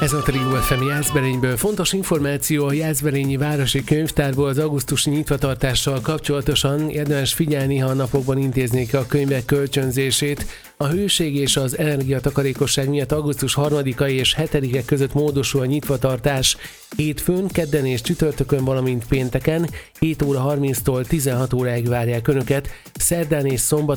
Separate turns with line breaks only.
Ez a Trio FM Jászberényből. Fontos információ a Jászberényi Városi Könyvtárból az augusztusi nyitvatartással kapcsolatosan. Érdemes figyelni, ha a napokban intéznék a könyvek kölcsönzését. A hőség és az energiatakarékosság miatt augusztus 3-a és 7-e között módosul a nyitvatartás hétfőn, kedden és csütörtökön, valamint pénteken 7 óra 30-tól 16 óráig várják Önöket, szerdán és szombaton